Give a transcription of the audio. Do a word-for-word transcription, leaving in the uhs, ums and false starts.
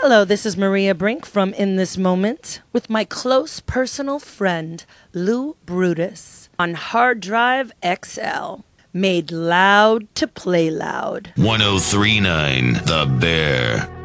Hello, this is Maria Brink from In This Moment with my close personal friend, Lou Brutus, on Hard Drive X L. Made loud to play loud. ten thirty-nine The Bear.